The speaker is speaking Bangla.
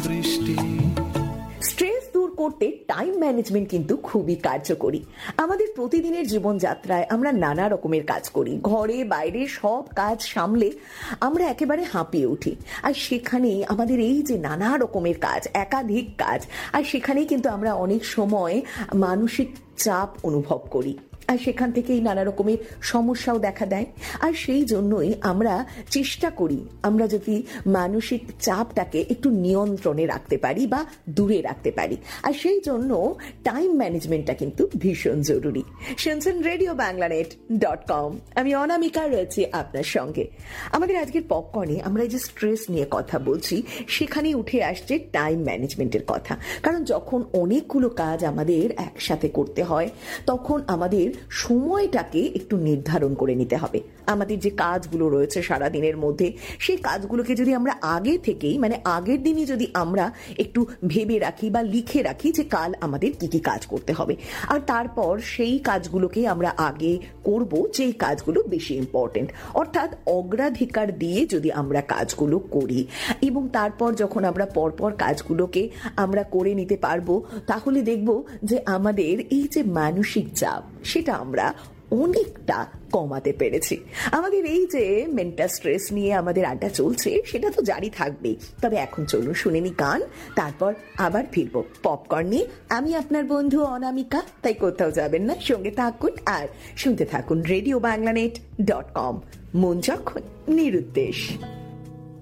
দৃষ্টি। স্ট্রেস দূর করতে টাইম ম্যানেজমেন্ট কিন্তু খুবই কার্যকরী। আমাদের প্রতিদিনের জীবনযাত্রায় আমরা নানা রকমের কাজ করি, ঘরে বাইরে সব কাজ সামলে আমরা একেবারে হাঁপিয়ে উঠি। আর সেখানেই আমাদের এই যে নানা রকমের কাজ, একাধিক কাজ, আর সেখানেই কিন্তু আমরা অনেক সময় মানসিক চাপ অনুভব করি, আর সেখান থেকেই নানা রকমের সমস্যাও দেখা দেয়। আর সেই জন্যই আমরা চেষ্টা করি আমরা যদি মানসিক চাপটাকে একটু নিয়ন্ত্রণে রাখতে পারি বা দূরে রাখতে পারি। আর সেই জন্য টাইম ম্যানেজমেন্টটা কিন্তু ভীষণ জরুরি। শুনছেন RadioBanglaNet.com, আমি অনামিকা রয়েছি আপনার সঙ্গে। আমাদের আজকের পপকর্নে আমরা এই যে স্ট্রেস নিয়ে কথা বলছি, সেখানেই উঠে আসছে টাইম ম্যানেজমেন্টের কথা। কারণ যখন অনেকগুলো কাজ আমাদের একসাথে করতে হয়, তখন আমাদের সময়টাকে একটু নির্ধারণ করে নিতে হবে। আমাদের যে কাজগুলো রয়েছে সারাদিনের মধ্যে, সেই কাজগুলোকে যদি আমরা আগে থেকেই, মানে আগের দিনই যদি আমরা একটু ভেবে রাখি বা লিখে রাখি যে কাল আমাদের কি কি কাজ করতে হবে, আর তারপর সেই কাজগুলোকে আমরা আগে করব যেই কাজগুলো বেশি ইম্পর্টেন্ট, অর্থাৎ অগ্রাধিকার দিয়ে যদি আমরা কাজগুলো করি এবং তারপর যখন আমরা পরপর কাজগুলোকে আমরা করে নিতে পারবো, তাহলে দেখব যে আমাদের এই যে মানসিক চাপ, সেটা আমরা অনেকটা কমাতে পেরেছি। আমাদের এই যে মেন্টাল স্ট্রেস নিয়ে আমাদের আড্ডা চলছে, সেটা তো জারি থাকবেই। তবে এখন চলুন শুনে নি গান, তারপর আবার ফিরবো পপকর্ন নিয়ে। আমি আপনার বন্ধু অনামিকা, তাই কোথাও যাবেন না, সঙ্গে থাকুন আর শুনতে থাকুন RadioBanglaNet.com, মন যখন নিরুদ্দেশ।